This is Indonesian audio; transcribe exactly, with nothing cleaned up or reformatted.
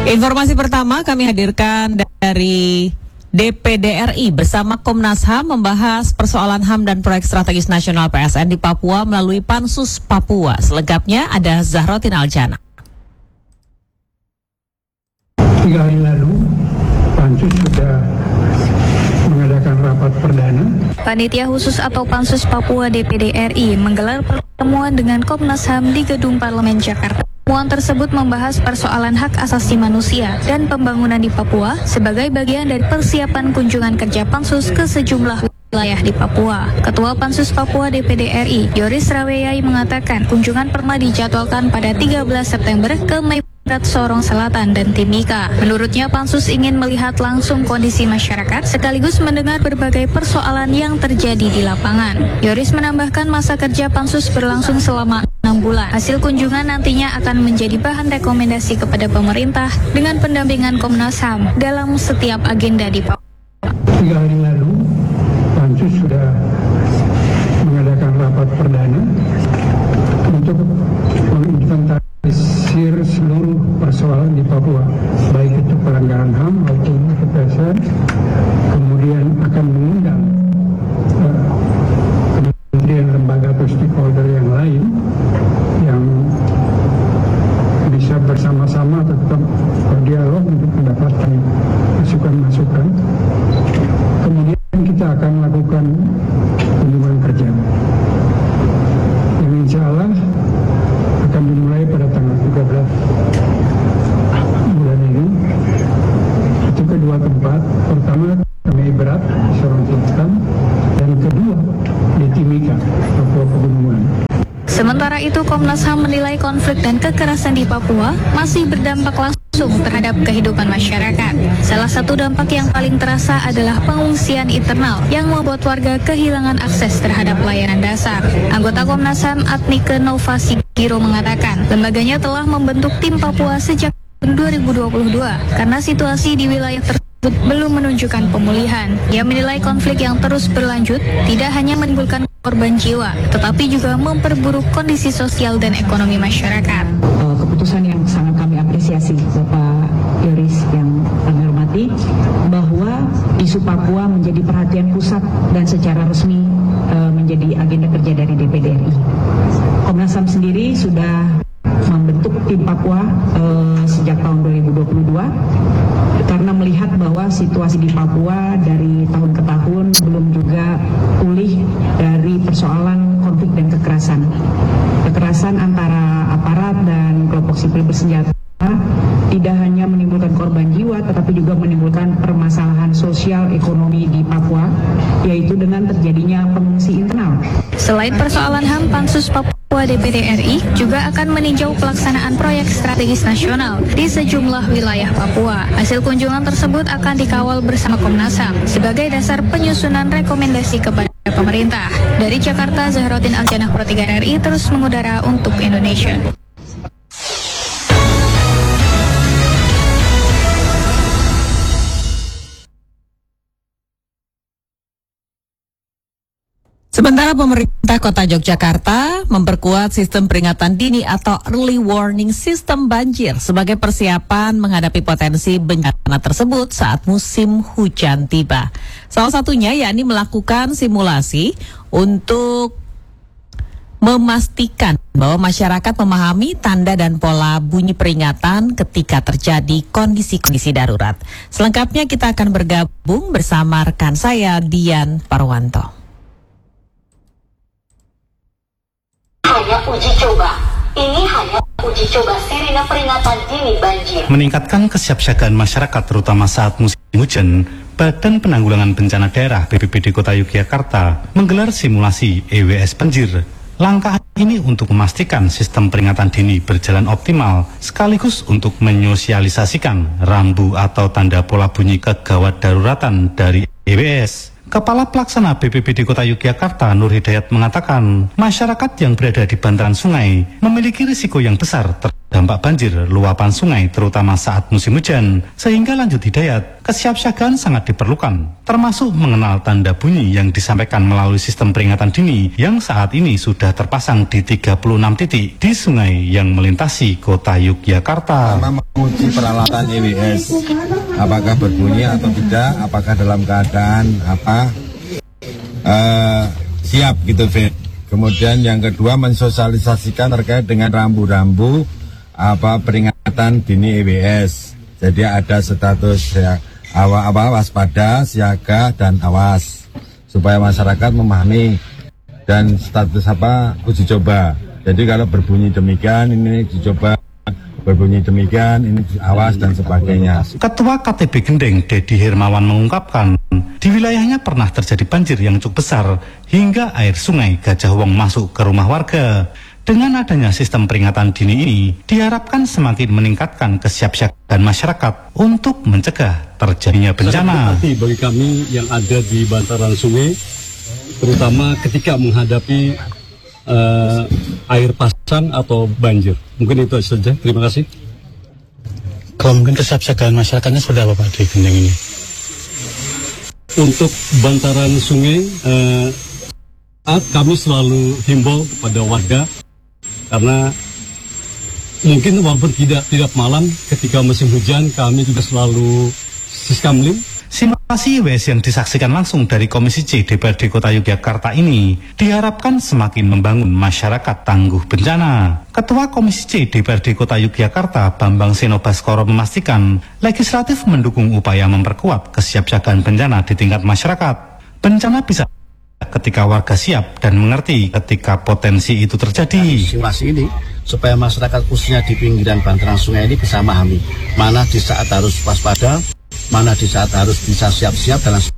Informasi pertama kami hadirkan dari D P D R I bersama Komnas H A M membahas persoalan H A M dan proyek strategis nasional P S N di Papua melalui Pansus Papua. Selengkapnya ada Zahrotin Aljana. Tiga hari lalu, Pansus sudah mengadakan rapat perdana. Panitia khusus atau Pansus Papua D P D R I menggelar pertemuan dengan Komnas H A M di Gedung Parlemen Jakarta. Pertemuan tersebut membahas persoalan hak asasi manusia dan pembangunan di Papua sebagai bagian dari persiapan kunjungan kerja Pansus ke sejumlah wilayah di Papua. Ketua Pansus Papua D P D R I, Yoris Raweyai mengatakan kunjungan pernah dijadwalkan pada tiga belas September ke Meibat Sorong Selatan dan Timika. Menurutnya Pansus ingin melihat langsung kondisi masyarakat sekaligus mendengar berbagai persoalan yang terjadi di lapangan. Yoris menambahkan masa kerja Pansus berlangsung selama enam bulan. Hasil kunjungan nantinya akan menjadi bahan rekomendasi kepada pemerintah dengan pendampingan Komnas H A M dalam setiap agenda di Papua. Tiga hari lalu, Pansus sudah mengadakan rapat perdana untuk menginventarisir seluruh persoalan di Papua, baik itu pelanggaran H A M maupun P S N, kemudian akan mengundang uh, kemudian lembaga atau stakeholder yang lain yang bisa bersama-sama tetap berdialog untuk mendapatkan masukan-masukan. Kemudian kita akan melakukan kunjungan kerja yang insya Allah akan dimulai pada tanggal tiga belas bulan ini. Itu kedua tempat, pertama kami berat Sorong Selatan dan kedua di Timika, Papua Pegunungan. Sementara itu Komnas H A M menilai konflik dan kekerasan di Papua masih berdampak langsung terhadap kehidupan masyarakat. Salah satu dampak yang paling terasa adalah pengungsian internal yang membuat warga kehilangan akses terhadap layanan dasar. Anggota Komnas H A M Adnike Novasi Giro mengatakan lembaganya telah membentuk tim Papua sejak dua ribu dua puluh dua karena situasi di wilayah tersebut belum menunjukkan pemulihan. Ia menilai konflik yang terus berlanjut tidak hanya menimbulkan korban jiwa, tetapi juga memperburuk kondisi sosial dan ekonomi masyarakat. Uh, keputusan yang sangat kami apresiasi Bapak Yoris yang kami hormati, bahwa isu Papua menjadi perhatian pusat dan secara resmi uh, menjadi agenda kerja dari D P D R I. Komnas H A M sendiri sudah membentuk tim Papua uh, sejak tahun dua ribu dua puluh dua karena melihat bahwa situasi di Papua dari tahun ke tahun belum juga pulih dari persoalan konflik dan kekerasan. Kekerasan antara aparat dan kelompok sipil bersenjata tidak hanya menimbulkan korban jiwa tetapi juga menimbulkan permasalahan sosial ekonomi di Papua, yaitu dengan terjadinya pengungsi internal. Selain persoalan H A M, Pansus Papua D P D R I juga akan meninjau pelaksanaan proyek strategis nasional di sejumlah wilayah Papua. Hasil kunjungan tersebut akan dikawal bersama Komnas H A M sebagai dasar penyusunan rekomendasi kepada pemerintah. Dari Jakarta, Zahrotin Aljana, Pro tiga R I terus mengudara untuk Indonesia. Sementara pemerintah Kota Yogyakarta memperkuat sistem peringatan dini atau early warning system banjir sebagai persiapan menghadapi potensi bencana tersebut saat musim hujan tiba. Salah satunya yakni melakukan simulasi untuk memastikan bahwa masyarakat memahami tanda dan pola bunyi peringatan ketika terjadi kondisi-kondisi darurat. Selengkapnya kita akan bergabung bersama rekan saya Dian Parwanto. Hanya uji coba. Ini hanya uji coba sirine peringatan dini banjir. Meningkatkan kesiapsiagaan masyarakat terutama saat musim hujan, Badan Penanggulangan Bencana Daerah B P B D Kota Yogyakarta menggelar simulasi E W S banjir. Langkah ini untuk memastikan sistem peringatan dini berjalan optimal sekaligus untuk menyosialisasikan rambu atau tanda pola bunyi kegawat daruratan dari E W S. Kepala Pelaksana B P B D Kota Yogyakarta Nur Hidayat mengatakan masyarakat yang berada di bantaran sungai memiliki risiko yang besar ter dampak banjir luapan sungai terutama saat musim hujan, sehingga lanjut hidayat kesiapsiagaan sangat diperlukan, termasuk mengenal tanda bunyi yang disampaikan melalui sistem peringatan dini yang saat ini sudah terpasang di tiga puluh enam titik di sungai yang melintasi kota Yogyakarta. Pertama menguji peralatan E W S, apakah berbunyi atau tidak, apakah dalam keadaan apa uh, siap gitu, Fit. Kemudian yang kedua mensosialisasikan terkait dengan rambu-rambu apa peringatan dini E W S. Jadi ada status ya, awa, awa, waspada, siaga, dan awas supaya masyarakat memahami, dan status apa uji coba. Jadi kalau berbunyi demikian ini uji coba, berbunyi demikian ini awas dan sebagainya. Ketua K T B Gendeng Dedi Hermawan mengungkapkan di wilayahnya pernah terjadi banjir yang cukup besar hingga air sungai Gajah Wong masuk ke rumah warga. Dengan adanya sistem peringatan dini ini, diharapkan semakin meningkatkan kesiapsiagaan masyarakat untuk mencegah terjadinya bencana. Sangat berarti bagi kami yang ada di bantaran sungai, terutama ketika menghadapi uh, air pasang atau banjir. Mungkin itu saja. Terima kasih. Kalau mungkin kesiapsiagaan masyarakatnya sudah apa Pak di Gendeng ini? Untuk bantaran sungai, uh, kami selalu himbau kepada warga, karena mungkin walaupun tidak tidak malam ketika musim hujan kami juga selalu siskamling. Simulasi E W S yang disaksikan langsung dari Komisi C D P R D Kota Yogyakarta ini diharapkan semakin membangun masyarakat tangguh bencana. Ketua Komisi C D P R D Kota Yogyakarta Bambang Seno Baskoro memastikan legislatif mendukung upaya memperkuat kesiapsiagaan bencana di tingkat masyarakat. Bencana bisa ketika warga siap dan mengerti ketika potensi itu terjadi. Simulasi ini supaya masyarakat khususnya di pinggiran bantaran sungai ini bisa memahami mana di saat harus waspada, mana di saat harus bisa siap-siap dalam